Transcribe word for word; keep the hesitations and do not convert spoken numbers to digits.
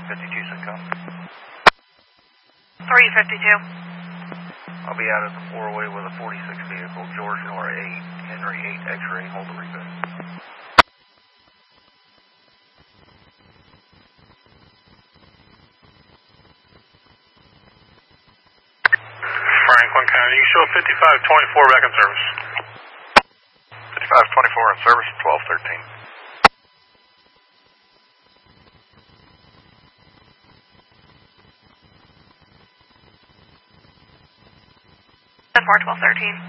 fifty-two, Simcoe. three fifty-two. I'll be out at the four-way with a forty-six vehicle, George Nora eight, Henry eight X-ray, hold the reboot. Franklin County, you show fifty-five twenty-four back in service. fifty-five twenty-four in service, twelve thirteen. ten four, twelve thirteen.